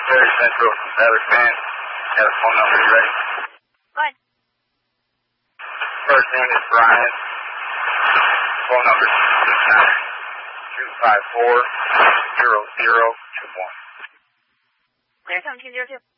Terry Central, Tyler Fan. Got a phone number, you ready? Go ahead. First name is Brian. Phone number is 254-0021. Clear 1702.